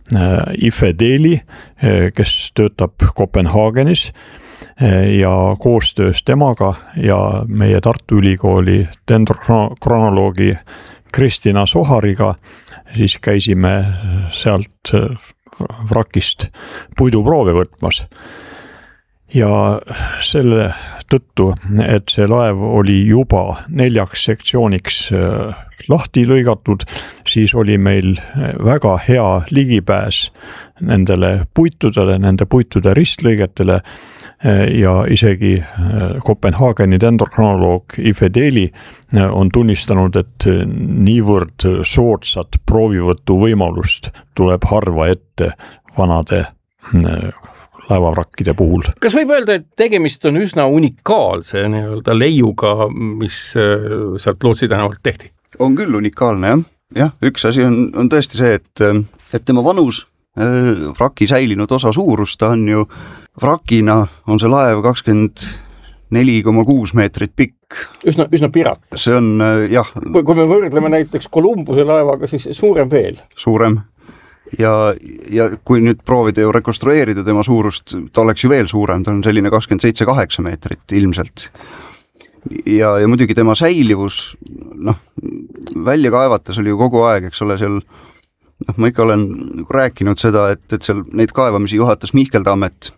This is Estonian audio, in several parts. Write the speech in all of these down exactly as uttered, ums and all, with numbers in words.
Ife Deli, kes töötab Kopenhaagenis ja koostöös temaga ja meie Tartu Ülikooli dendrokronoloogi Kristina Sohariga siis käisime sealt vrakist puiduproove võtmas. Ja selle tõttu, et see laev oli juba neljaks sektsiooniks lahti lõigatud, siis oli meil väga hea ligipääs nendele puitudele, nende puitude ristlõigetele ja isegi Kopenhaageni dendrokronoloog Ife Deli on tunnistanud, et niivõrd soodsat proovivõtu võimalust tuleb harva ette vanade laevavrakkide puhul. Kas võib öelda, et tegemist on üsna unikaalse nii-öelda leiuga, mis sealt Lootsi tänavalt tehti? On küll unikaalne, jah. Jah, üks asi on, on tõesti see, et, et tema vanus, vraki säilinud osa suurus, ta on ju vrakina, on see laev kakskümmend neli koma kuus meetrit pikk. Üsna, üsna pirat. See on, jah. Kui me võrdleme näiteks Columbuse laevaga, siis suurem veel. Suurem. Ja, ja kui nüüd proovida ju rekonstrueerida tema suurust, ta oleks ju veel suurem, ta on selline kakskümmend seitse koma kaheksa meetrit ilmselt. Ja, ja muidugi tema säilivus, noh, välja kaevates oli ju kogu aeg, eks ole, seal, noh, ma ikka olen rääkinud seda, et, et seal neid kaevamisi juhatas Mihkel Tammet,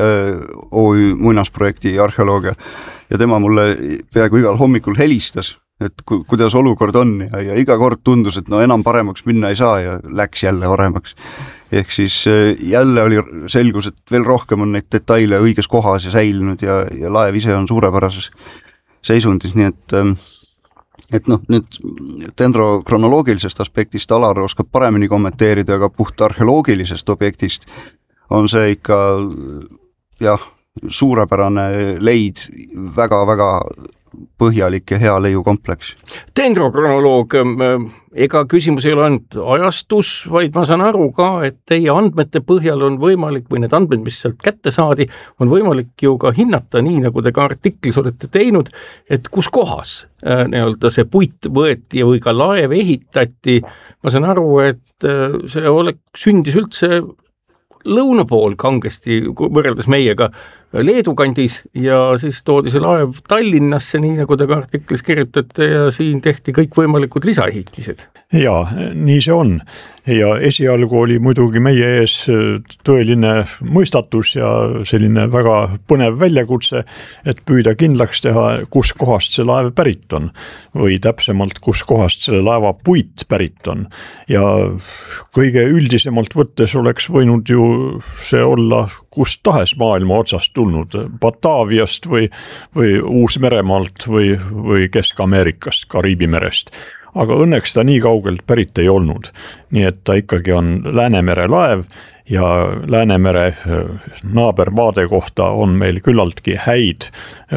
O Ü muinasprojekti arheoloogia, ja tema mulle peaaegu igal hommikul helistas, et ku, kuidas olukord on ja, ja iga kord tundus, et no enam paremaks minna ei saa ja läks jälle paremaks. Ehk siis jälle oli selgus, et veel rohkem on neid detaile õiges kohas ja säilinud ja, ja laev ise on suurepärases seisundis, nii et et noh, nüüd dendrokronoloogilisest aspektist Alar oskab paremini kommenteerida, aga puht arheoloogilisest objektist on see ikka jah, suurepärane leid, väga-väga põhjalik ja hea leiukompleks. Dendrokronoloog, ega küsimus ei ole ainult ajastus, vaid ma saan aru ka, et teie andmete põhjal on võimalik, või need andmed, mis sealt kätte saadi, on võimalik ju ka hinnata nii, nagu te ka artiklis olete teinud, et kus kohas nii-öelda see puit võeti või ka laev ehitati. Ma saan aru, et see oleks sündis üldse lõuna pool kangesti võrreldes meiega Leedu kandis ja siis toodi see laev Tallinnasse, nii nagu te ka artiklis kirjutate ja siin tehti kõik võimalikud lisaehitised. Ja, nii see on. Ja esialgu oli muidugi meie ees tõeline mõistatus ja selline väga põnev väljakutse, et püüda kindlaks teha, kus kohast see laev pärit on või täpsemalt, kus kohast selle laeva puit pärit on. Ja kõige üldisemalt võttes oleks võinud ju see olla kus tahes maailma otsast tulnud, Bataaviast või, või Uus-Meremaalt või, või Kesk-Ameerikast, Kariibi merest. Aga õnneks ta nii kaugelt pärit ei olnud. Nii et ta ikkagi on Läänemere laev ja Läänemere naabermaade kohta on meil küllaltki häid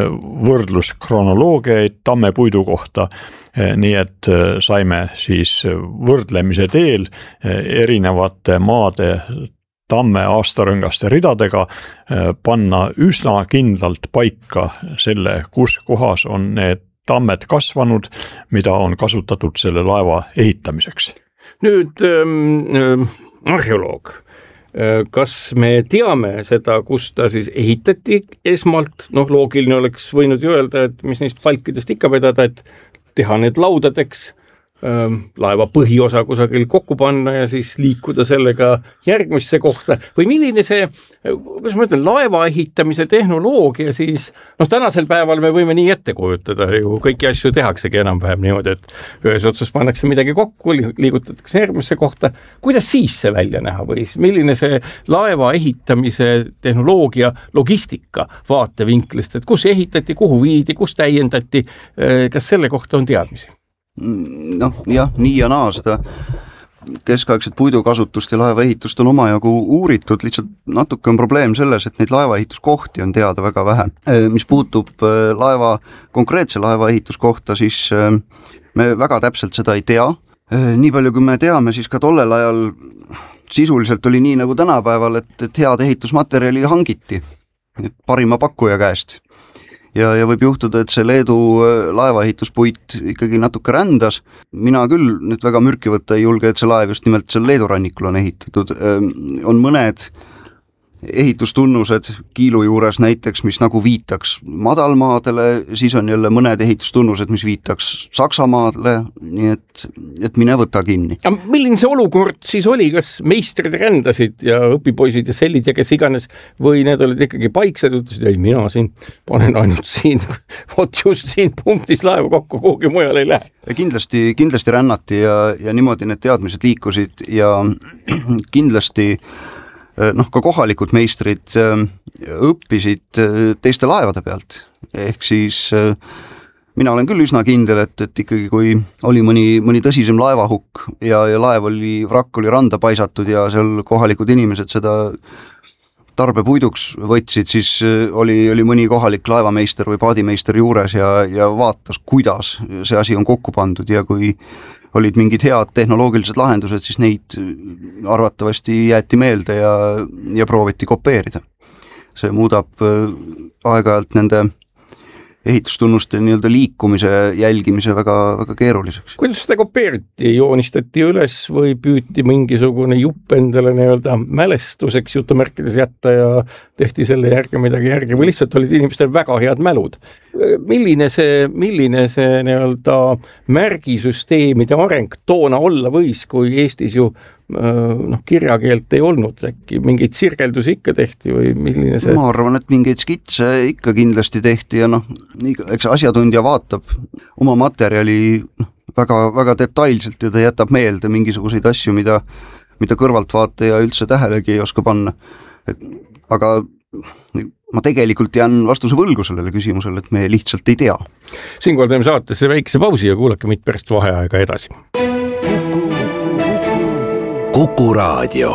võrdluskronoloogiaid tammepuidu kohta. Nii et saime siis võrdlemise teel erinevate maade tamme aastarõngaste ridadega panna üsna kindlalt paika selle, kus kohas on need tammed kasvanud, mida on kasutatud selle laeva ehitamiseks. Nüüd ähm, arheoloog, kas me teame seda, kus ta siis ehitati esmalt, noh loogiline oleks võinud ju öelda, et mis neist palkidest ikka vedada, et teha need laudadeks, laeva põhiosa kusagil kokku panna ja siis liikuda sellega järgmisse kohta või milline see, kuidas ma ütlen, laeva ehitamise tehnoloogia siis, noh tänasel päeval me võime nii ette kujutada ju, kõiki asju tehaksegi enam-vähem niimoodi, et ühes otsas pannakse midagi kokku, liigutatakse järgmisse kohta, kuidas siis see välja näha või milline see laeva ehitamise tehnoloogia logistika vaatevinklist, et kus ehitati, kuhu viidi, kus täiendati, kas selle kohta on teadmisi? Noh, jah, nii ja naa seda keskaegset puidukasutust ja laevaehitust on omajagu uuritud, lihtsalt natuke on probleem selles, et neid laevaehituskohti on teada väga vähe. Mis puutub laeva, konkreetse laevaehituskohta, siis me väga täpselt seda ei tea. Nii palju kui me teame, siis ka tollel ajal sisuliselt oli nii nagu tänapäeval, et, et head ehitusmaterjali hangiti parima pakkuja käest. ja, ja võib juhtuda, et see Leedu laevaehituspuit ikkagi natuke rändas. Mina küll nüüd väga mürki võtta ei julge, et see laev just nimelt seal Leedu rannikul on ehitatud. On mõned ehitustunnused Kiilu juures näiteks, mis nagu viitaks madalmaadele, siis on jälle mõned ehitustunnused, mis viitaks Saksamaadele, nii et, et mine võta kinni. Ja milline see olukord siis oli, kas meistrid rändasid ja õpipoisid ja sellid ja kes iganes, või need olid ikkagi paiksed, ütlesid, ei mina siin panen ainult siin, vot just siin punktis laeva kokku, kuhugi mujal ei lähe. Ja kindlasti, kindlasti rännati ja, ja niimoodi need teadmised liikusid ja kindlasti noh, ka kohalikud meistrid õppisid teiste laevade pealt, ehk siis mina olen küll üsna kindel, et, et ikkagi kui oli mõni, mõni tõsisem laevahukk ja, ja laev oli, vrakk oli randa paisatud ja seal kohalikud inimesed seda tarbepuiduks võtsid, siis oli, oli mõni kohalik laevameister või paadimeister juures ja, ja vaatas, kuidas see asi on kokku pandud ja kui olid mingid head tehnoloogilised lahendused, siis neid arvatavasti jäeti meelde ja, ja prooviti kopeerida. See muudab aeg-ajalt nende ehitustunnuste nii-öelda liikumise jälgimise väga, väga keeruliseks. Kuidas seda kopeeriti? Joonistati üles või püüti mingisugune jupp endale nii-öelda mälestuseks jutumärkides jätta ja tehti selle järgi midagi järgi või lihtsalt olid inimestel väga head mälud? Milline see, milline see nii-öelda märgisüsteemide areng toona olla võis, kui Eestis ju noh, kirjakeelt ei olnud, äkki mingeid sirgeldusi ikka tehti või milline see? Ma arvan, et mingeid skitse ikka kindlasti tehti ja noh, eks asjatundja vaatab oma materjali noh, väga, väga detailselt ja ta jätab meelde mingisuguseid asju, mida, mida kõrvaltvaataja üldse tähelegi ei oska panna. Et, aga ma tegelikult jään vastuse võlgu sellele küsimusele, et me lihtsalt ei tea. Siinkohal teeme saatesse väikese pausi ja kuulake meid pärast vaheaega edasi. Kuku Raadio.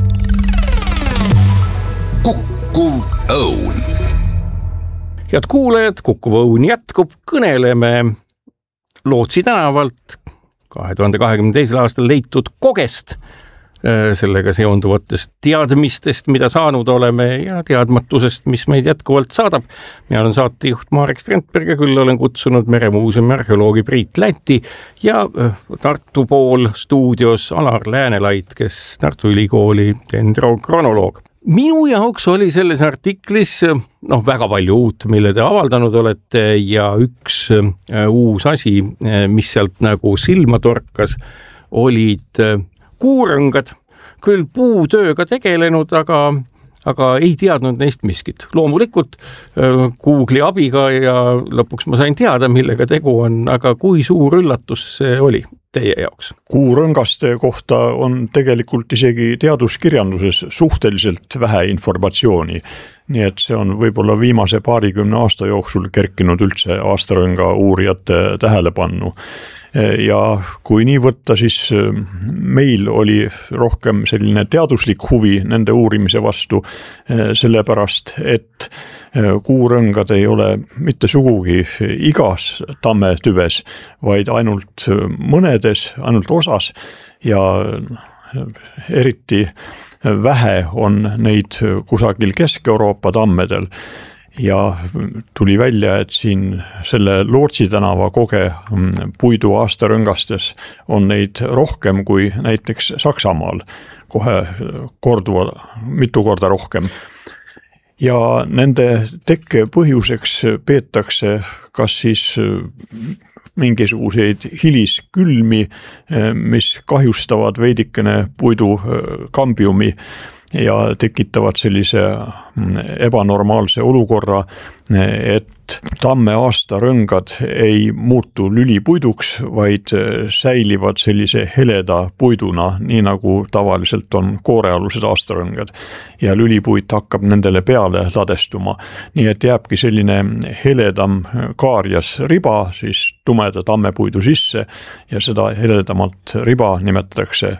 Kukkuv õun. Head kuulajad, Kukkuv õun jätkub, kõneleme Lootsi tänavalt kahe tuhande kahekümne teisel aastal leitud kogest, sellega seonduvatest teadmistest, mida saanud oleme ja teadmatusest, mis meid jätkuvalt saadab. Mina olen saatejuht Marek Strandberg ja küll olen kutsunud Meremuuseumi arheoloogi Priit Läti ja Tartu pool stuudios Alar Läänelait, kes Tartu Ülikooli dendrokronoloog. Minu jaoks oli selles artiklis noh, väga palju uut, mille te avaldanud olete ja üks uus asi, mis sealt nagu silma torkas, olid kuurõngad, küll puutööga tegelenud, aga, aga ei teadnud neist miskit. Loomulikult Google'i abiga ja lõpuks ma sain teada, millega tegu on, aga kui suur üllatus see oli teie jaoks? Kuurõngaste kohta on tegelikult isegi teaduskirjanduses suhteliselt vähe informatsiooni. Nii et see on võib-olla viimase paarikümne aasta jooksul kerkinud üldse aastarõnga uurijate tähelepannu. Ja kui nii võtta, siis meil oli rohkem selline teaduslik huvi nende uurimise vastu, sellepärast, et kuurõngad ei ole mitte sugugi igas tammetüves, vaid ainult mõnedes, ainult osas ja eriti vähe on neid kusagil Kesk-Euroopa tammedel. Ja tuli välja, et siin selle Lootsi tänava koge puidu aastarõngastes on neid rohkem kui näiteks Saksamaal, kohe korduva, mitu korda rohkem. Ja nende tekke põhjuseks peetakse kas siis mingisuguseid hiliskülmi, mis kahjustavad veidikene puidu kambiumi ja tekitavad sellise ebanormaalse olukorra, et tamme aastarõngad ei muutu lülipuiduks, vaid säilivad sellise heleda puiduna, nii nagu tavaliselt on koorealused aastarõngad. Ja lülipuit hakkab nendele peale ladestuma. Nii et jääbki selline heledam kaarjas riba, siis tumeda tammepuidu sisse ja seda heledamalt riba nimetatakse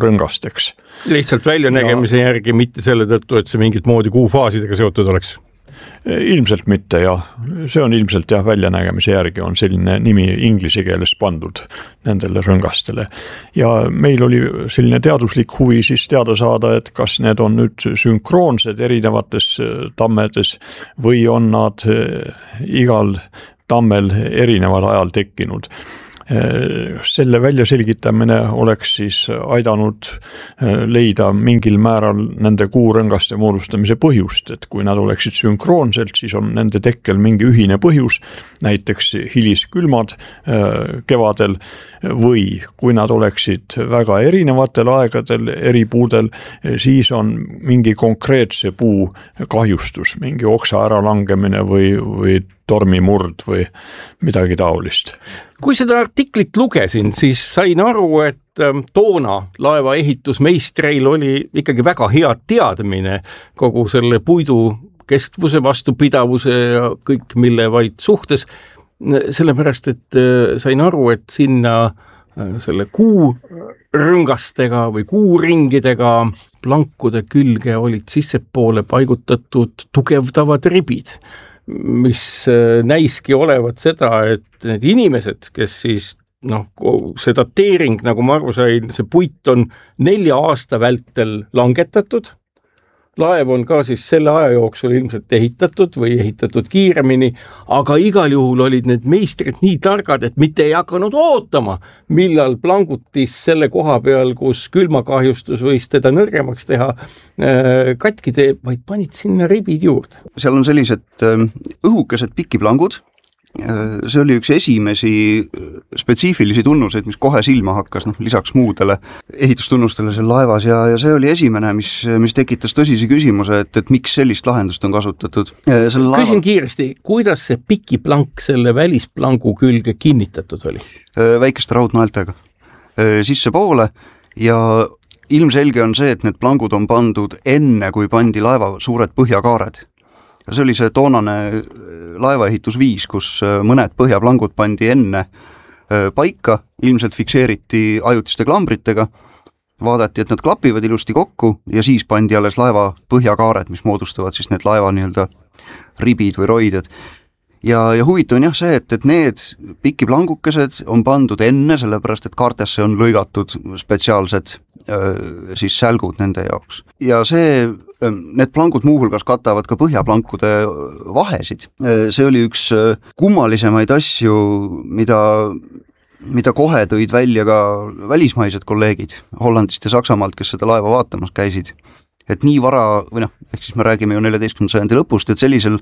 kuurõngasteks. Lihtsalt väljanägemise ja järgi, mitte selle tõttu, et see mingit moodi kuufaasidega seotud oleks. ilmselt mitte jah, see on ilmselt jah, väljanägemise järgi on selline nimi inglise keeles pandud nendele rõngastele. Ja meil oli selline teaduslik huvi siis teada saada, et kas need on nüüd sünkroonsed erinevates tammedes või on nad igal tammel erineval ajal tekkinud. Selle välja selgitamine oleks siis aidanud leida mingil määral nende kuurõngaste moodustamise põhjust, et kui nad oleksid sünkroonselt, siis on nende tekkel mingi ühine põhjus, näiteks hiliskülmad kevadel, või kui nad oleksid väga erinevatel aegadel, eri puudel, siis on mingi konkreetse puu kahjustus, mingi oksa äralangemine või, või tormimurd või midagi taolist. Kui seda artiklit lugesin, siis sain aru, et toona laeva ehitusmeistreil oli ikkagi väga hea teadmine kogu selle puidu kestvuse, vastupidavuse ja kõik mille vaid suhtes. Sellepärast, et sain aru, et sinna selle kuurõngastega või kuuringidega plankude külge olid sissepoole paigutatud tugevdavad ribid, mis näiski olevat seda, et need inimesed, kes siis noh, see dateering, nagu ma aru sain, see puit on nelja aasta vältel langetatud, laev on ka siis selle aja jooksul ilmselt ehitatud või ehitatud kiiremini, aga igal juhul olid need meistrid nii targad, et mitte ei hakanud ootama, millal plangutis selle koha peal, kus külmakahjustus võis teda nõrgemaks teha, katki teeb, vaid panid sinna ribid juurde. Seal on sellised õhukesed pikiplangud. See oli üks esimesi spetsiifilisi tunnuseid, mis kohe silma hakkas, noh, lisaks muudele ehitustunnustele seal laevas ja, ja see oli esimene, mis, mis tekitas tõsise küsimuse, et, et miks sellist lahendust on kasutatud. Laeva... Küsin kiiresti, kuidas see pikiplank selle välisplangu külge kinnitatud oli? Väikeste raudnaeltega sisse poole ja ilmselge on see, et need plangud on pandud enne, kui pandi laeva suured põhjakaared. See oli see toonane laevaehitusviis, kus mõned põhjaplangud pandi enne paika, ilmselt fikseeriti ajutiste klambritega, vaadati, et nad klapivad ilusti kokku ja siis pandi alles laeva põhjakaared, mis moodustavad siis need laeva nii-öelda ribid või roided. Ja, ja huvitav on jah see, et, et need pikiplangukesed on pandud enne, sellepärast et kaartesse on lõigatud spetsiaalsed öö, siis sälgud nende jaoks. Ja see, need plangud muuhulgas katavad ka põhjaplankude vahesid. See oli üks kummalisemaid asju, mida, mida kohe tõid välja ka välismaised kolleegid Hollandist ja Saksamaalt, kes seda laeva vaatamas käisid. Et nii vara, või noh, ehk siis me räägime ju neljateistkümnenda sajandi lõpust, et sellisel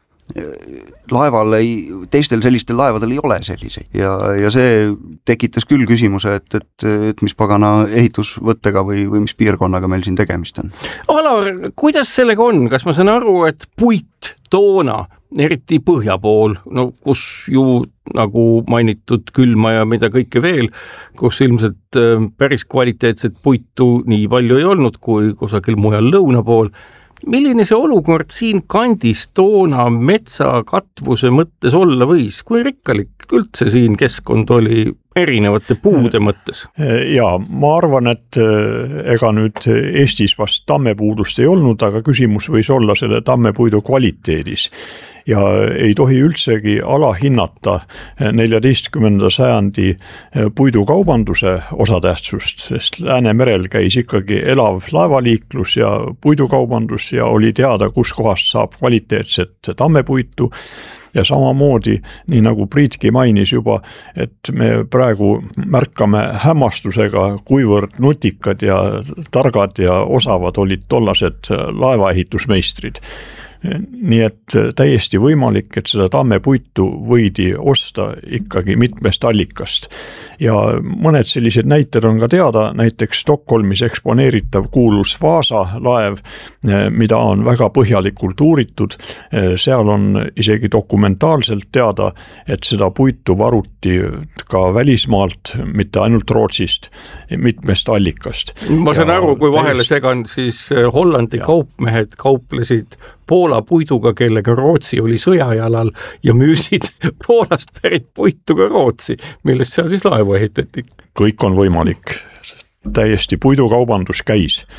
laeval ei, teistel sellistel laevadel ei ole selliseid ja, ja see tekitas küll küsimuse, et, et, et mis pagana ehitusvõttega või, või mis piirkonnaga meil siin tegemist on. Alar, kuidas sellega on? Kas ma saan aru, et puit toona, eriti põhja pool, no kus ju nagu mainitud külma ja mida kõike veel, kus ilmselt päris kvaliteetset puitu nii palju ei olnud kui kusagil mujal lõuna pool, milline see olukord siin kandis toona metsakatvuse mõttes olla võis? Kui rikkalik üldse siin keskkond oli erinevate puude mõttes? Ja ma arvan, et ega nüüd Eestis vast tammepuudust ei olnud, aga küsimus võis olla selle tammepuidu kvaliteedis. Ja ei tohi üldsegi alahinnata neljateistkümnenda sajandi puidukaubanduse osatähtsust, sest Läänemerel käis ikkagi elav laevaliiklus ja puidukaubandus ja oli teada, kus kohast saab kvaliteetset tammepuitu. Ja samamoodi, nii nagu Priitki mainis juba, et me praegu märkame hämmastusega, kuivõrd nutikad ja targad ja osavad olid tollased laevaehitusmeistrid. Nii et täiesti võimalik, et seda tammepuitu võidi osta ikkagi mitmest allikast. Ja mõned sellised näited on ka teada, näiteks Stockholmis eksponeeritav kuulus Vaasa laev, mida on väga põhjalikult uuritud. Seal on isegi dokumentaalselt teada, et seda puitu varuti ka välismaalt, mitte ainult Rootsist, mitmest allikast. Ma saan aru, kui vahele segan, siis Hollandi ja. kaupmehed kauplesid Poola puiduga, kellega Rootsi oli sõjajalal ja müüsid Poolast pärit puitu ka Rootsi, millest seal siis laevu ehitati. Kõik on võimalik. Täiesti puidukaubandus käis.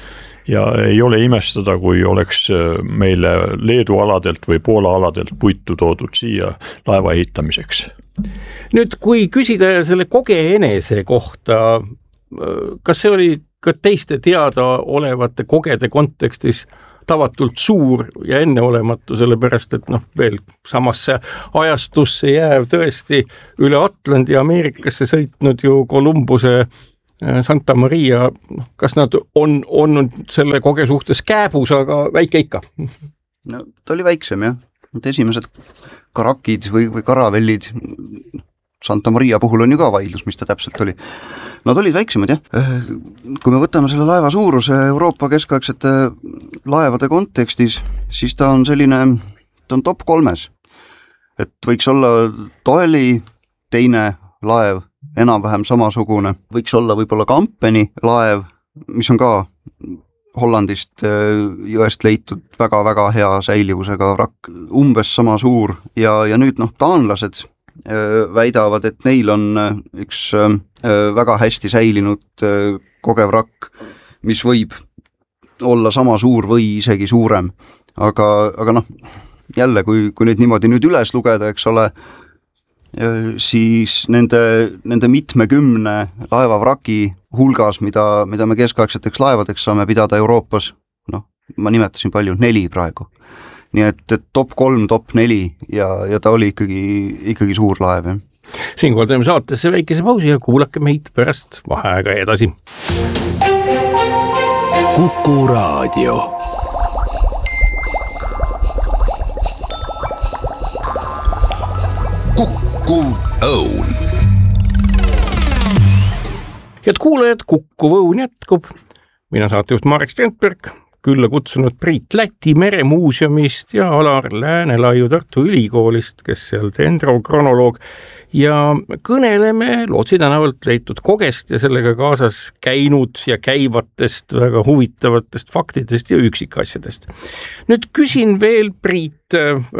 ja ei ole imestada, kui oleks meile Leedu aladelt või Poola aladelt puitu toodud siia laeva ehitamiseks. Nüüd, kui küsida selle koge enese kohta, kas see oli ka teiste teada olevate kogede kontekstis tavatult suur ja enneolematu, sellepärast, et noh, veel samasse ajastusse jääv tõesti üle Atlandi Ameerikasse sõitnud ju Columbuse Santa Maria, kas nad on, on selle koge suhtes kääbus, aga väike ikka? No ta oli väiksem jah, et esimesed karakid või, või karavellid Santa Maria puhul on ju ka vaidlus, mis ta täpselt oli. Nad olid väiksemad jah. Kui me võtame selle laeva suuruse Euroopa keskaegsete laevade kontekstis, siis ta on selline, ta on top kolmes. Et võiks olla Doeli teine laev, enam-vähem samasugune. Võiks olla võib-olla Kampeni laev, mis on ka Hollandist jõest leitud väga-väga hea säilivusega vrakk, umbes sama suur ja, ja nüüd noh, taanlased väidavad, et neil on üks väga hästi säilinud kogevrakk, mis võib olla sama suur või isegi suurem. Aga, aga noh, jälle, kui, kui neid niimoodi nüüd üles lugeda, eks ole, siis nende, nende mitmekümne laevavraki hulgas, mida, mida me keskaegseteks laevadeks saame pidada Euroopas, noh, ma nimetasin palju, neli praegu. Nii et, et top kolm, top neli ja, ja ta oli ikkagi, ikkagi suur laev. Siinkohal teeme saatesse väikese pausi ja kuulake meid pärast vaheaega edasi. Kuku Raadio. Kukkuv õun. Head kuulajad, Kukkuv õun jätkub. Mina saatejuht Marek Strandberg, külla kutsunud Priit Läti Meremuuseumist ja Alar Läänelaiu Tartu Ülikoolist, kes seal dendrokronoloog, ja kõneleme Lootsi tänavalt leitud kogest ja sellega kaasas käinud ja käivatest väga huvitavatest faktidest ja üksikasjadest. Nüüd küsin veel, Priit,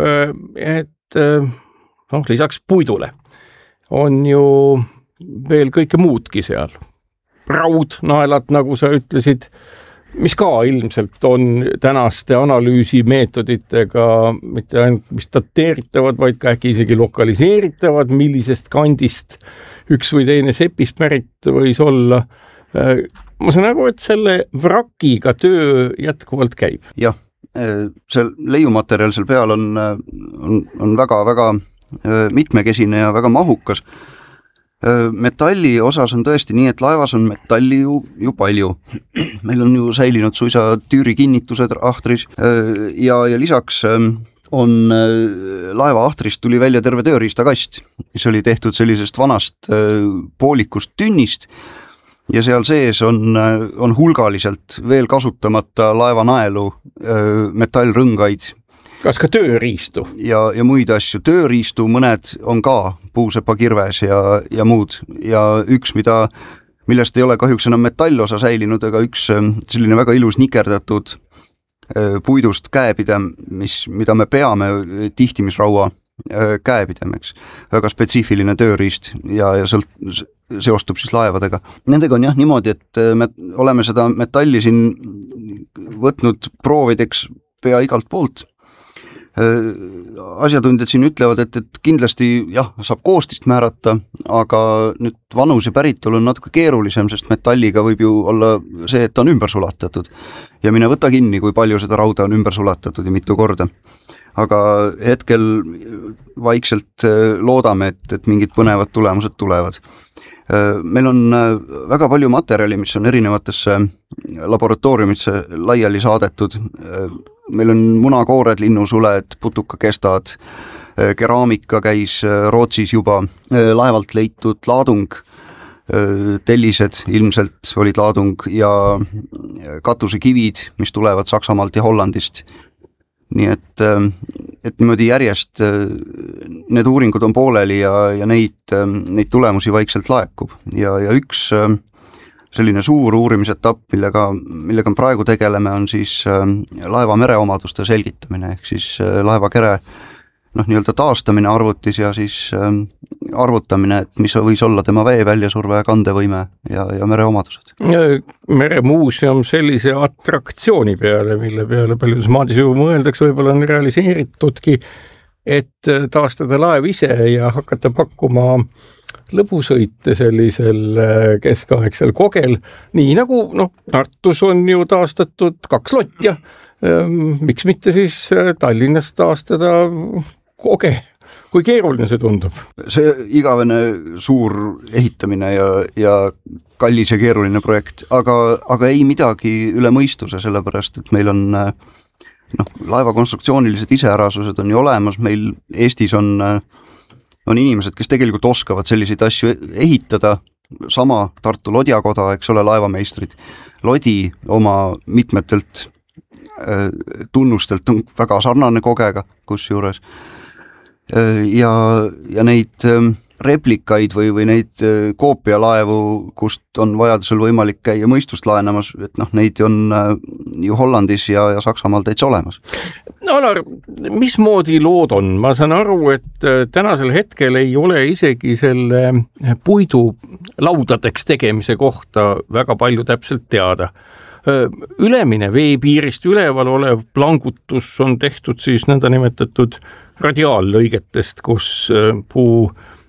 et noh, lisaks puidule on ju veel kõike muudki seal. Raudnaelad, nagu sa ütlesid, mis ka ilmselt on tänaste analüüsimeetoditega mitte ainult mis dateeritavad, vaid ka äkki isegi lokaliseeritavad, millisest kandist üks või teine sepist pärit võis olla. Ma saan aru, et selle vrakiga töö jätkuvalt käib. Jah, see leiumaterjal seal peal on, on, on väga, väga mitmekesine ja väga mahukas. Metalli osas on tõesti nii, et laevas on metalli ju, ju palju. Meil on ju säilinud suisa tüüri kinnitused ahtris ja, ja lisaks on laeva ahtrist tuli välja terve tööriistakast, mis oli tehtud sellisest vanast poolikust tünnist ja seal sees on, on hulgaliselt veel kasutamata laevanaelu metallrõngaid. Kas ka tööriistu? Ja, ja muid asju. Tööriistu mõned on ka puusepa kirves ja, ja muud. Ja üks, mida, millest ei ole kahjuks enam metallosa säilinud, aga üks selline väga ilus nikerdatud puidust käepidem, mis, mida me peame tihtimisraua käepidemeks. Väga spetsiifiline tööriist ja, ja sealt seostub siis laevadega. Nendega on jah niimoodi, et me oleme seda metalli siin võtnud proovideks pea igalt poolt. Asjatundjad siin ütlevad, et, et kindlasti jah, saab koostist määrata, aga nüüd vanus ja päritolu on natuke keerulisem, sest metalliga võib ju olla see, et ta on ümber sulatatud. Ja mine võta kinni, kui palju seda rauda on ümber sulatatud ja mitu korda. Aga hetkel vaikselt loodame, et, et mingid põnevad tulemused tulevad. Meil on väga palju materjali, mis on erinevatesse laboratooriumisse laiali saadetud. Meil on munakoored, linnusuled, putukakestad, keraamika käis Rootsis juba, laevalt leitud laadung, tellised ilmselt olid laadung ja katusekivid, mis tulevad Saksamaalt ja Hollandist. Nii et, et niimoodi järjest need uuringud on pooleli ja, ja neid, neid tulemusi vaikselt laekub. Ja, ja üks selline suur uurimisetapp, millega, millega praegu tegeleme, on siis laeva mereomaduste selgitamine, ehk siis laeva kere noh, nii-öelda taastamine arvutis ja siis ähm, arvutamine, et mis võis olla tema vee väljasurve ja kandevõime ja, ja mereomadused. Meremuuseum sellise atraktsiooni peale, mille peale paljus maadis ju mõeldaks, võib-olla on realiseeritudki, et taastada laev ise ja hakata pakkuma lõbusõite sellisel keskaegsel kogel, nii nagu noh, Tartus on ju taastatud kaks lotja, miks mitte siis Tallinnas taastada koge, kui keeruline see tundub? See igavene suur ehitamine ja, ja kallis ja keeruline projekt, aga, aga ei midagi üle mõistuse, sellepärast et meil on noh, laeva konstruktsioonilised iseärasused on ju olemas, meil Eestis on, on inimesed, kes tegelikult oskavad selliseid asju ehitada, sama Tartu Lodjakoda, eks ole, laevameistrid. Lodi oma mitmetelt äh, tunnustelt on väga sarnane kogega, kus juures. Äh, ja, ja neid äh, replikaid või, või neid koopialaevu, kust on vajadusel võimalik käia mõistust laenamas, et noh, neid on ju Hollandis ja, ja Saksamaal täitsa olemas. No Alar, mismoodi lood on? Ma saan aru, et tänasel hetkel ei ole isegi selle puidu laudadeks tegemise kohta väga palju täpselt teada. Ülemine veepiirist üleval olev plangutus on tehtud siis nõnda nimetatud radiaallõigetest, kus puu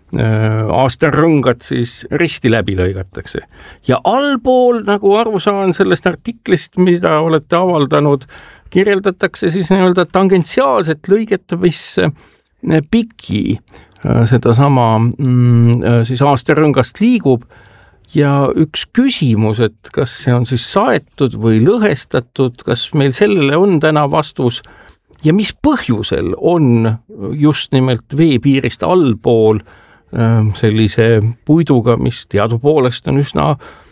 aastarõngad siis risti läbi lõigatakse. Ja allpool, nagu aru saan sellest artiklist, mida olete avaldanud, kirjeldatakse siis nii-öelda tangentsiaalset lõiget, mis piki seda sama siis aastarõngast liigub. Ja üks küsimus, et kas see on siis saetud või lõhestatud, kas meil sellele on täna vastus ja mis põhjusel on just nimelt veepiirist allpool sellise puiduga, mis teadupoolest on üsna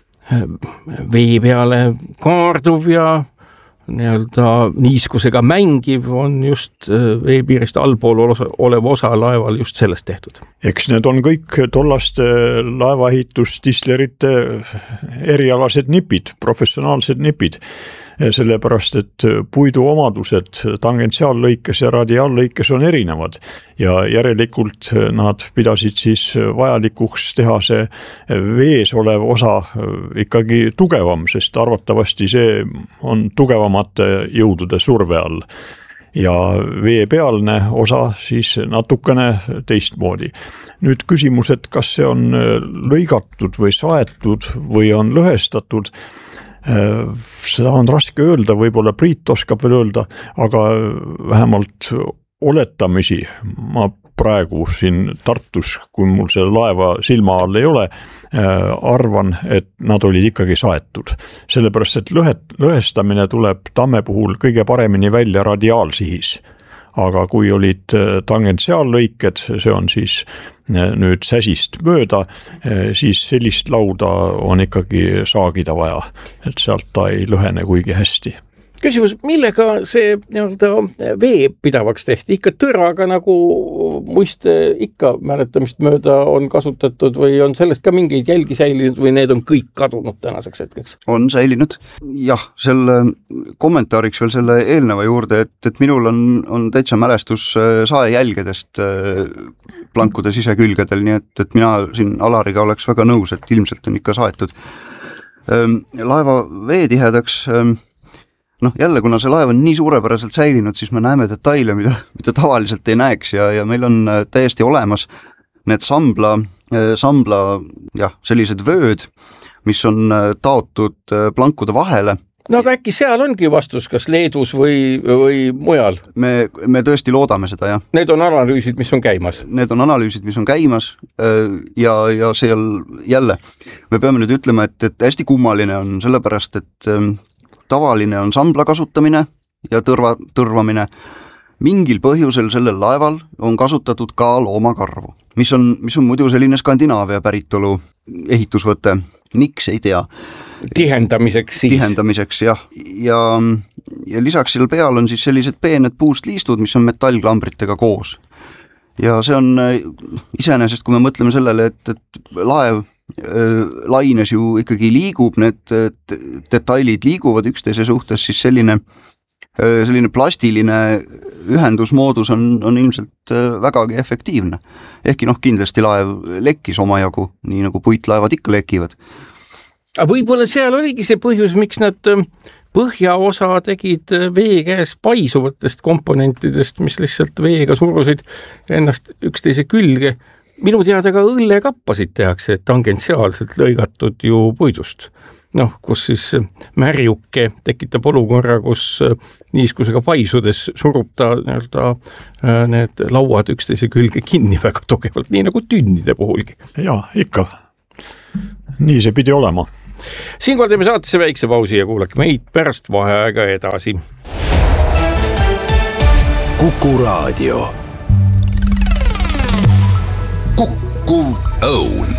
vee peale kaarduv ja nii-öelda niiskusega mängiv, on just veepiirist allpool olev osa laeval just sellest tehtud. Eks need on kõik tollaste laevaehitustislerite erialased nipid, professionaalsed nipid. Sellepärast, et puidu omadused tangentsiaallõikes ja radiaallõikes on erinevad ja järelikult nad pidasid siis vajalikuks teha see vees olev osa ikkagi tugevam, sest arvatavasti see on tugevamate jõudude surve all. Ja veepealne osa siis natukene teistmoodi. Nüüd küsimus, et kas see on lõigatud või saetud või on lõhestatud, seda on raske öelda, võib-olla Priit oskab veel öelda, aga vähemalt oletamisi ma praegu siin Tartus, kui mul selle laeva silma all ei ole, arvan, et nad olid ikkagi saetud. Sellepärast, et lõhet, lõhestamine tuleb tamme puhul kõige paremini välja radiaalsihis. Aga kui olid tangentsiaallõiked, see on siis nüüd säsist mööda, siis sellist lauda on ikkagi saagida vaja, et sealt ta ei lõhene kuigi hästi. Küsimus, millega see vee pidavaks tehti? Ikka tõraga nagu muiste ikka mäletamist mööda on kasutatud või on sellest ka mingeid jälgi säilinud või need on kõik kadunud tänaseks hetkeks? On säilinud. Jah, selle kommentaariks veel selle eelneva juurde, et, et minul on, on täitsa mälestus saejälgedest plankude sisekülgedel, nii et, et mina siin Alariga oleks väga nõus, et ilmselt on ikka saetud. Laeva veetihedaks noh, jälle, kuna see laev on nii suurepäraselt säilinud, siis me näeme detaile, mida, mida tavaliselt ei näeks ja, ja meil on täiesti olemas need sambla, sambla jah, sellised vööd, mis on taotud plankude vahele. No aga äkki seal ongi vastus, kas Leedus või, või mujal? Me, me tõesti loodame seda, jah. Need on analüüsid, mis on käimas? Need on analüüsid, mis on käimas ja, ja seal jälle me peame nüüd ütlema, et, et hästi kummaline on sellepärast, et tavaline on sambla kasutamine ja tõrva, tõrvamine. Mingil põhjusel sellel laeval on kasutatud ka loomakarvu, mis on, mis on muidu selline Skandinaavia päritolu ehitusvõte. Miks, ei tea. Tihendamiseks siis. Tihendamiseks, jah. Ja, ja lisaks seal peal on siis sellised peened puust liistud, mis on metallklambritega koos. Ja see on iseenesest, kui me mõtleme sellele, et, et laev laines ju ikkagi liigub, need detailid liiguvad üksteise suhtes, siis selline selline plastiline ühendusmoodus on, on ilmselt vägagi efektiivne. Ehkki noh, kindlasti laev lekkis omajagu, nii nagu puitlaevad ikka lekivad. Võib-olla seal oligi see põhjus, miks nad põhjaosa tegid vee käes paisuvatest komponentidest, mis lihtsalt veega surusid ennast üksteise külge. Minu teada ka õllekappasid tehakse tangentsiaalselt lõigatud ju puidust. Noh, kus siis märjuke tekitab olukorra, kus niiskusega paisudes surub ta nii-öelda need lauad üksteise külge kinni väga tugevalt, nii nagu tünnide puhulgi. Jaa, ikka. Nii see pidi olema. Siinkohal teeme saatesse väikse pausi ja kuulake meid pärast vaheaega edasi. Kuku Raadio. Kukkuv Õun.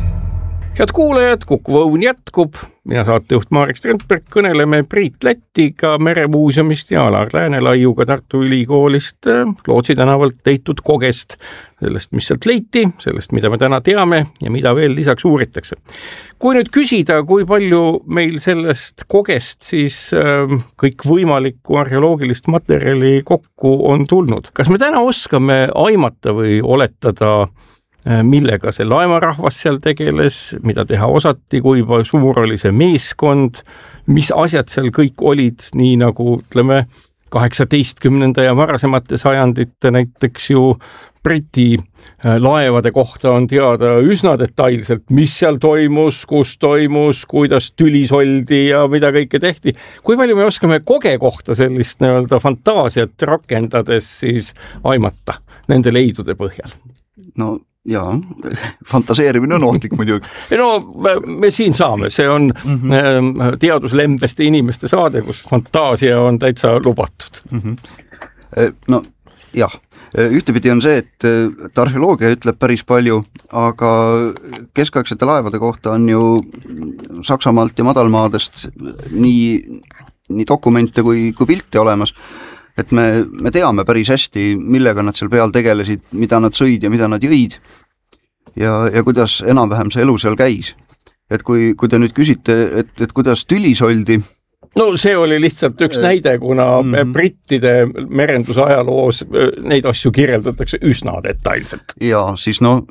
Head kuulajad, Kuku Õun jätkub. Mina saatejuht Marek Strandberg, kõneleme Priit Lättiga Meremuuseumist ja Alar Läänelaiuga Tartu Ülikoolist Lootsi tänavalt leitud kogest, sellest, mis sealt leiti, sellest, mida me täna teame ja mida veel lisaks uuritakse. Kui nüüd küsida, kui palju meil sellest kogest siis kõik võimalikku arheoloogilist materjali kokku on tulnud, kas me täna oskame aimata või oletada, millega see laevarahvas seal tegeles, mida teha osati, kui suur oli see meeskond, mis asjad seal kõik olid, nii nagu ütleme kaheksateistkümnenda ja varasemate sajandite näiteks ju Briti laevade kohta on teada üsna detailselt, mis seal toimus, kus toimus, kuidas tülis oldi ja mida kõike tehti. Kui palju me oskame koge kohta sellist nii-öelda fantaasiat rakendades siis aimata nende leidude põhjal? No jaa, fantaseerimine on ohtlik muidugi. No me siin saame, see on mm-hmm. teaduslembeste inimeste saade, kus fantaasia on täitsa lubatud. Mm-hmm. No jah, ühtepidi on see, et arheoloogia ütleb päris palju, aga keskaegsete laevade kohta on ju Saksamaalt ja madalmaadest nii, nii dokumente kui, kui pilte olemas. Et me, me teame päris hästi, millega nad seal peal tegelesid, mida nad sõid ja mida nad jõid ja, ja kuidas enam-vähem see elu seal käis. Et kui, kui te nüüd küsite, et, et kuidas tülis oldi. No see oli lihtsalt üks näide, kuna mm-hmm. brittide merenduse ajaloos neid asju kirjeldatakse üsna detailselt. Ja siis no,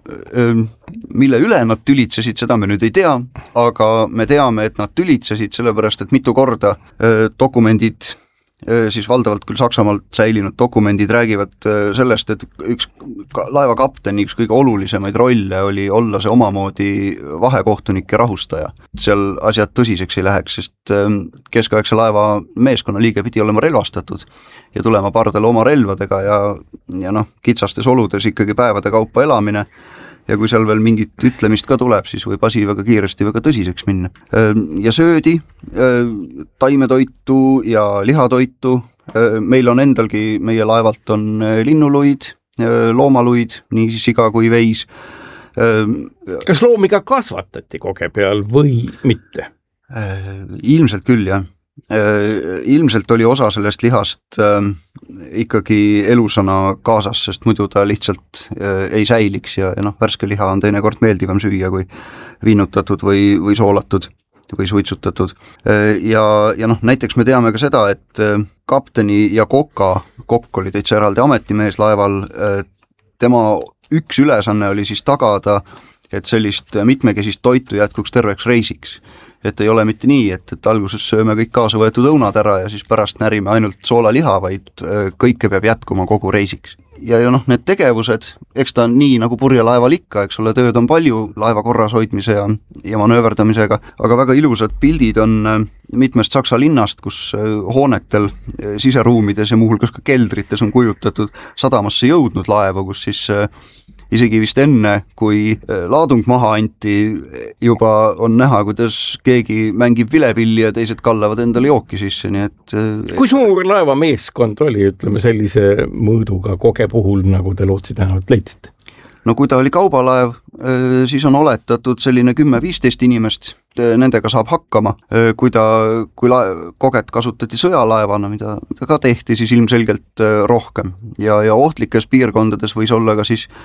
mille üle nad tülitsesid, seda me nüüd ei tea, aga me teame, et nad tülitsesid sellepärast, et mitu korda dokumendid siis valdavalt küll Saksamaalt säilinud dokumendid räägivad sellest, et üks laevakapteni üks kõige olulisemaid rolle oli olla see omamoodi vahekohtunik ja rahustaja. Seal asjad tõsiseks ei läheks, sest keskaegse laeva meeskonna liige pidi olema relvastatud ja tulema pardale oma relvadega ja, ja noh, kitsastes oludes ikkagi päevade kaupa elamine. Ja kui seal veel mingit ütlemist ka tuleb, siis võib asi väga kiiresti väga tõsiseks minna. Ja söödi, taimetoitu ja lihatoitu. Meil on endalgi, meie laevalt on linnuluid, loomaluid, nii siga kui veis. Kas loomi ka kasvatati koge peal või mitte? Ilmselt küll, jah. Ilmselt oli osa sellest lihast äh, ikkagi elusana kaasas, sest muidu ta lihtsalt äh, ei säiliks ja, ja noh, värske liha on teinekord meeldivam süüa kui viinutatud või, või soolatud või suitsutatud. Äh, ja, ja noh, näiteks me teame ka seda, et äh, kapteni ja koka, kokk oli täitsa eraldi ametimees laeval, äh, tema üks ülesanne oli siis tagada, et sellist mitmekesist toitu jätkuks terveks reisiks. Et ei ole mitte nii, et, et alguses sööme kõik kaasa võetud õunad ära ja siis pärast närime ainult soolaliha, vaid kõike peab jätkuma kogu reisiks. Ja, ja noh, need tegevused, eks ta on nii nagu purjelaeval ikka, eks ole, tööd on palju laeva korras hoidmise ja, ja manööverdamisega, aga väga ilusad pildid on mitmest Saksa linnast, kus hoonetel, siseruumides ja muuhulgas ka keldrites on kujutatud sadamasse jõudnud laeva, kus siis isegi vist enne, kui laadung maha anti, juba on näha, kuidas keegi mängib vilepilli ja teised kallavad endale jooki sisse, nii et... Kui suur laeva meeskond oli, ütleme, sellise mõõduga koge puhul, nagu te Lootsi tänavalt leidsite? No kui ta oli kaubalaev, siis on oletatud selline kümme-viisteist inimest, nendega saab hakkama. Kui ta, kui la- koget kasutati sõjalaevana, mida, mida ka tehti, siis ilmselgelt rohkem. Ja, ja ohtlikes piirkondades võis olla ka siis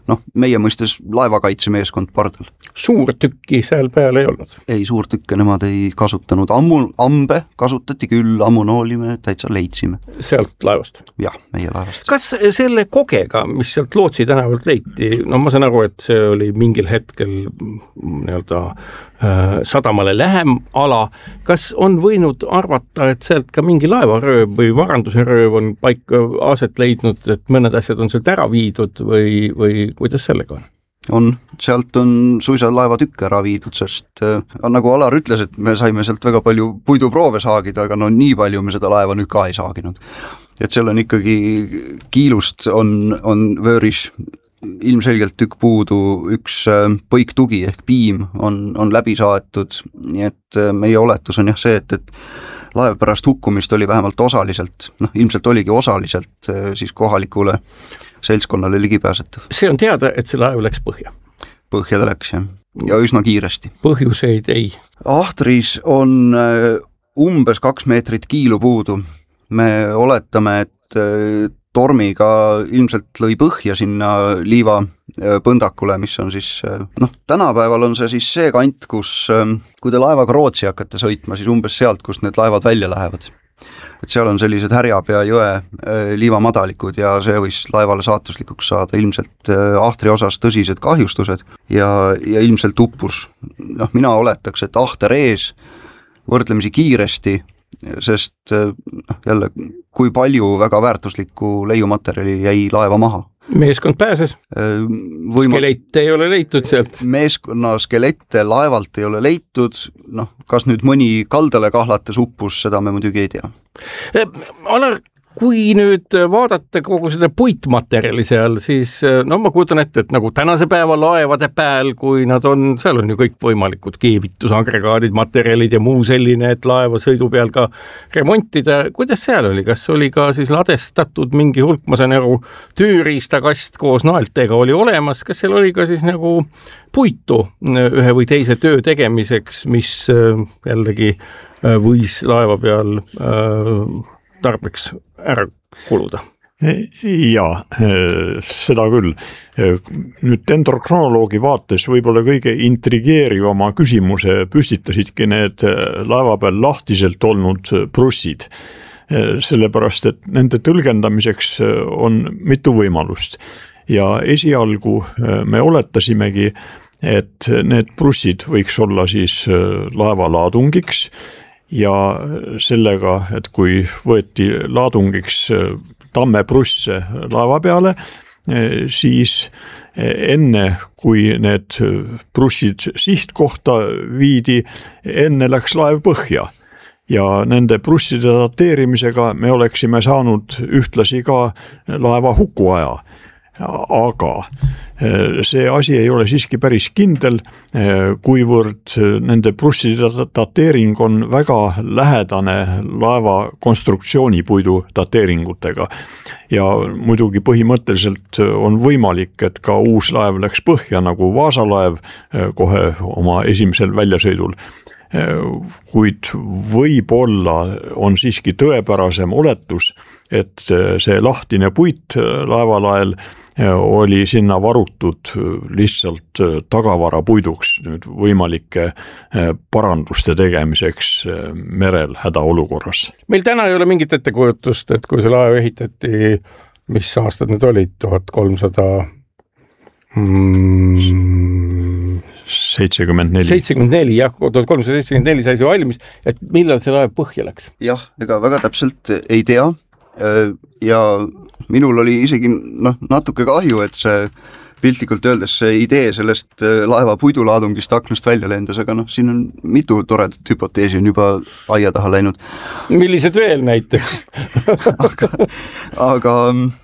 noh, meie mõistes laevakaitsemeeskond pardal. Suur tükki seal peal ei olnud? Ei, suur tükke nemad ei kasutanud, ammu, ambe kasutati küll, ammunooli me täitsa leidsime. Sealt laevast? Jah, meie laevast. Kas selle kogega, mis sealt Lootsi tänavalt leiti, no ma saan aru, et see oli mingil hetkel nii-öelda äh, sadamale lähem ala, kas on võinud arvata, et sealt ka mingi laevarööv või varanduse rööv on paika aset leidnud, et mõned asjad on sealt ära viidud või, või kuidas sellega on? On, sealt on suisa laevatükke ära viidud, sest äh, nagu Alar ütles, et me saime sealt väga palju puiduproove saagida, aga no nii palju me seda laeva nüüd ka ei saaginud. Et seal on ikkagi kiilust on, on vööris ilmselgelt tükk puudu, üks äh, põiktugi ehk piim on, on läbi saaetud, nii et äh, meie oletus on jah see, et, et laev pärast hukkumist oli vähemalt osaliselt, noh ilmselt oligi osaliselt äh, siis kohalikule seltskonnale ligipääsetav. See on teada, et see laev läks põhja? Põhja ta läks, jah. Ja üsna kiiresti. Põhjuseid ei? Ahtris on umbes kaks meetrit kiilu puudu. Me oletame, et tormiga ilmselt lõi põhja sinna liiva põndakule, mis on siis, noh, tänapäeval on see siis see kant, kus, kui te laevaga Rootsi hakkate sõitma, siis umbes sealt, kust need laevad välja lähevad. Et seal on sellised Härjapea jõe liivamadalikud ja see võis laevale saatuslikuks saada ilmselt Ahtri osas tõsised kahjustused ja, ja ilmselt uppus. Noh, mina oletaks, et Ahter ees võrdlemisi kiiresti, sest jälle, kui palju väga väärtuslikku leiumaterjali jäi laeva maha. Meeskond pääses? Võima... Skelette ei ole leitud sealt? Meeskonna skelette laevalt ei ole leitud, noh, kas nüüd mõni kaldale kahlates uppus, seda me muidugi ei tea. Alar, kui nüüd vaadata kogu seda puitmaterjali seal, siis no ma kuutan ette, et nagu tänase päeva laevade pääl, kui nad on, seal on ju kõik võimalikud keevitusagregaadid, materjalid ja muu selline, et laeva sõidu peal ka remontida. Kuidas seal oli? Kas oli ka siis ladestatud mingi hulk, ma saan aru, tööriistakast koos naeltega oli olemas, kas seal oli ka siis nagu puitu ühe või teise töö tegemiseks, mis jällegi võis laeva peal tarbeks ära kuluda? Jaa, seda küll. Nüüd dendrokronoloogi vaates võib-olla kõige intrigeerivama küsimuse püstitasidki need laeva peal lahtiselt olnud prussid. Sellepärast, et nende tõlgendamiseks on mitu võimalust. Ja esialgu me oletasimegi, et need prussid võiks olla siis laeva laadungiks, ja sellega, et kui võeti laadungiks tammeprusse laeva peale, siis enne, kui need prussid sihtkohta viidi, enne läks laev põhja. Ja nende prusside dateerimisega me oleksime saanud ühtlasi ka laeva hukuaja. Aga see asi ei ole siiski päris kindel, kuivõrd nende prusside dateering on väga lähedane laeva konstruktsioonipuidu dateeringutega. Ja muidugi põhimõtteliselt on võimalik, et ka uus laev läks põhja nagu Vaasalaev kohe oma esimesel väljasõidul. Kuid võib-olla on siiski tõepärasem oletus, et see lahtine puit laevalael oli sinna varutud lihtsalt tagavarapuiduks nüüd võimalike paranduste tegemiseks merel hädaolukorras. Meil täna ei ole mingit ettekujutust, et kui see laev ehitati, mis aastad need olid, tuhat kolmsada mm, seitsekümmend neli. seitsekümmend neli, jah, tuhat kolmsada seitsekümmend neli sai see valmis, et millal see laev põhja läks? Jah, ega väga täpselt ei tea ja minul oli isegi noh, natuke kahju, et see piltlikult öeldes see idee sellest laeva puidulaadungist aknast välja lendas, aga noh, siin on mitu toredat hüpoteesi on juba aia taha läinud. Millised veel näiteks? aga, aga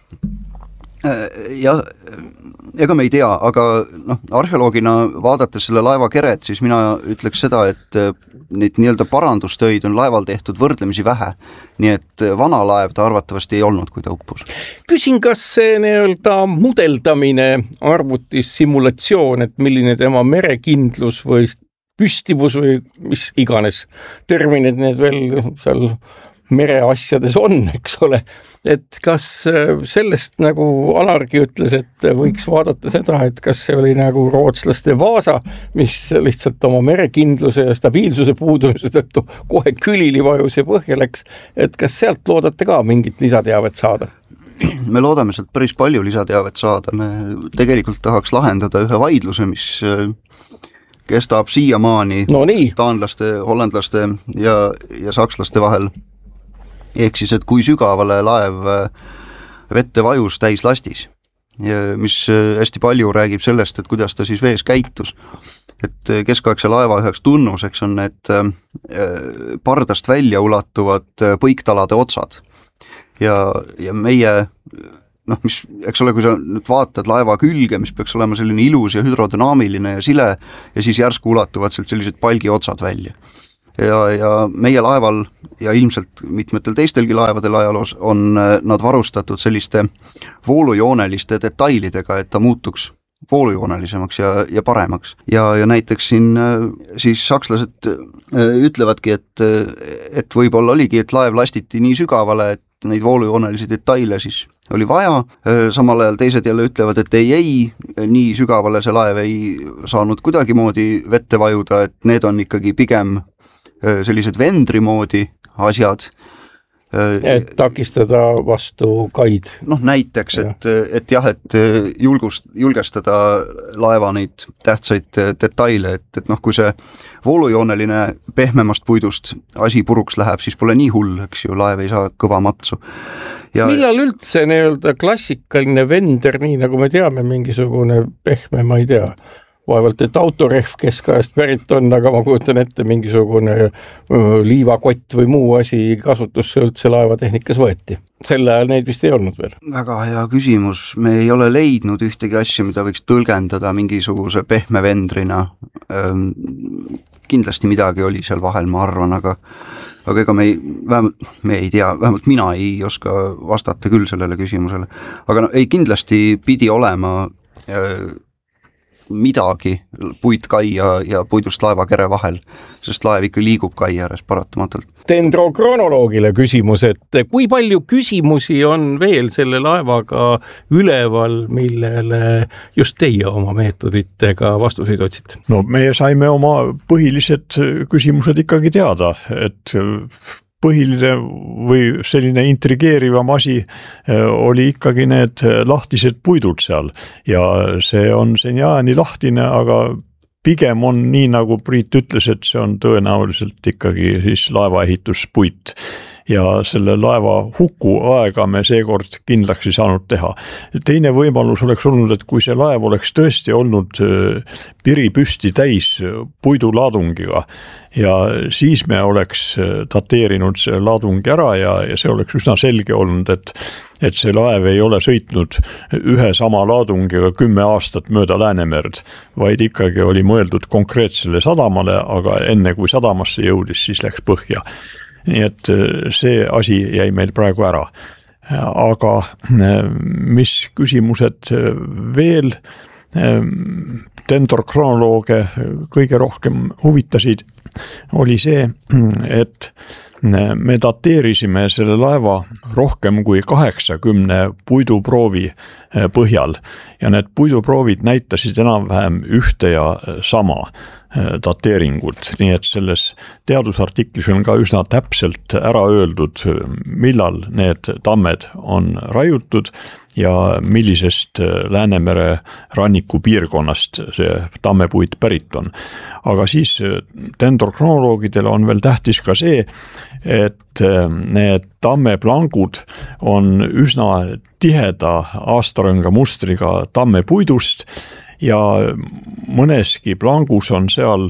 jah, ega me ei tea, aga noh, arheoloogina vaadates selle laeva keret, siis mina ütleks seda, et neid nii-öelda parandustöid on laeval tehtud võrdlemisi vähe. Nii et vana laev ta arvatavasti ei olnud, kui ta uppus. Küsin, kas see nii-öelda mudeldamine, arvutis, simulatsioon, et milline tema merekindlus või püstivus või mis iganes terminid need veel seal mereasjades on, eks ole, et kas sellest nagu Alargi ütles, et võiks vaadata seda, et kas see oli nagu rootslaste Vaasa, mis lihtsalt oma merekindluse ja stabiilsuse puudumise tõttu kohe külili vajus ja põhja läks, et kas sealt loodate ka mingit lisateavet saada? Me loodame sealt päris palju lisateavet saada, me tegelikult tahaks lahendada ühe vaidluse, mis kestab siiamaani no nii. taanlaste, hollandlaste ja, ja sakslaste vahel. Ehk siis, et kui sügavale laev vette vajus täis lastis, ja mis hästi palju räägib sellest, et kuidas ta siis vees käitus. Et keskaegse laeva üheks tunnuseks on need pardast välja ulatuvad põiktalade otsad. Ja, ja meie, noh, mis, eks ole, kui sa nüüd vaatad laeva külge, mis peaks olema selline ilus ja hüdrodünaamiline ja sile, ja siis järsku ulatuvad sealt sellised palgi otsad välja. Ja, ja meie laeval ja ilmselt mitmetel teistelgi laevadel ajaloos on nad varustatud selliste voolujooneliste detailidega, et ta muutuks voolujoonelisemaks ja, ja paremaks. Ja, ja näiteks siin siis sakslased ütlevadki, et, et võib-olla oligi, et laev lastiti nii sügavale, et neid voolujoonelisi detaile siis oli vaja, samal ajal teised jälle ütlevad, et ei, ei, nii sügavale see laev ei saanud kuidagimoodi vette vajuda, et need on ikkagi pigem sellised vendri moodi asjad. Et takistada vastu kaid. Noh, näiteks, et, et jah, et julgust, julgestada laeva neid tähtsaid detaile, et, et noh, kui see voolujooneline pehmemast puidust asi puruks läheb, siis pole nii hull, eks ju, laev ei saa kõva matsu. Ja millal üldse nii-öelda klassikaline vender, nii nagu me teame, mingisugune pehme, ma ei tea, vaevalt, et autorehv keskajast pärit on, aga ma kujutan ette mingisugune liivakott või muu asi kasutusse üldse laevatehnikas võeti. Selle ajal neid vist ei olnud veel. Väga hea küsimus. Me ei ole leidnud ühtegi asja, mida võiks tõlgendada mingisuguse pehme vendrina. Kindlasti midagi oli seal vahel, ma arvan, aga aga ega me ei, vähemalt, me ei tea, vähemalt mina ei oska vastata küll sellele küsimusele. Aga no, ei kindlasti pidi olema midagi puitkai ja, ja puidust laevakere vahel, sest laev ikka liigub kai ääres paratamatult. Dendrokronoloogile küsimus, et kui palju küsimusi on veel selle laevaga üleval, millele just teie oma meetoditega vastuseid otsite? No meie saime oma põhilised küsimused ikkagi teada, et põhiline või selline intrigeerivam asi oli ikkagi need lahtised puidud seal ja see on seniaani lahtine, aga pigem on nii, nagu Priit ütles, et see on tõenäoliselt ikkagi siis laevaehituspuit ja selle laeva huku aega me seekord kindlaks ei saanud teha. Teine võimalus oleks olnud, et kui see laev oleks tõesti olnud piripüsti täis puidulaadungiga ja siis me oleks dateerinud selle laadungi ära ja, ja see oleks üsna selge olnud, et et see laev ei ole sõitnud ühe sama laadungiga kümme aastat mööda Läänemerd, vaid ikkagi oli mõeldud konkreetsele sadamale, aga enne kui sadamasse jõudis, siis läks põhja. Nii et see asi jäi meil praegu ära. Aga mis küsimused veel dendrokronolooge kõige rohkem huvitasid, oli see, et me dateerisime selle laeva rohkem kui kaheksakümne puiduproovi põhjal ja need puiduproovid näitasid enam-vähem ühte ja sama dateeringut, nii et selles teadusartiklis on ka üsna täpselt ära öeldud, millal need tammed on raiutud ja millisest Läänemere ranniku piirkonnast see tammepuit pärit on. Aga siis dendrokronoloogidele on veel tähtis ka see, et need tammeplangud on üsna tiheda aastarõnga mustriga tammepuidust ja mõneski plangus on seal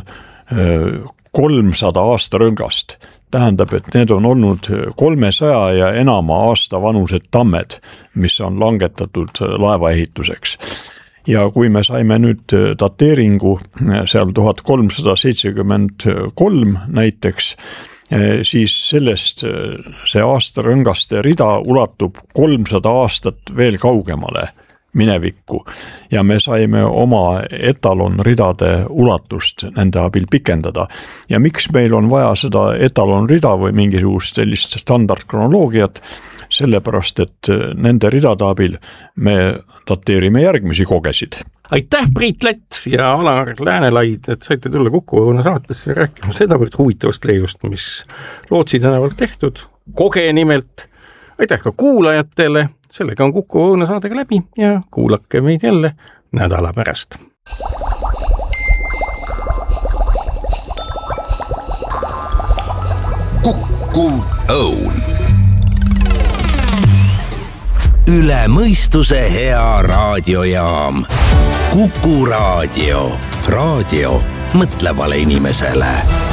kolmsada aastarõngast. Tähendab, et need on olnud kolmesaja ja enama aasta vanused tammed, mis on langetatud laevaehituseks. Ja kui me saime nüüd dateeringu seal tuhat kolmsada seitsekümmend kolm näiteks, siis sellest see aastarõngaste rida ulatub kolmsada aastat veel kaugemale. minevikku ja me saime oma etalonridade ulatust nende abil pikendada. Ja miks meil on vaja seda etalonrida või mingisugust sellist standardkronoloogiat, sellepärast, et nende ridade abil me dateerime järgmisi kogesid. Aitäh, Priit Lätt ja Alar Läänelaid, et saite tulla Kuku Õuna saatesse rääkima sedavõrd huvitavast leiust, mis Lootsi tänavalt tehtud, Koge nimelt. Aitäh ka kuulajatele, sellega on Kuku Õuna saadega läbi ja kuulake meid jälle nädala pärast. Kuku Õun. Üle mõistuse hea raadiojaam. Kuku Raadio. Raadio mõtlevale inimesele.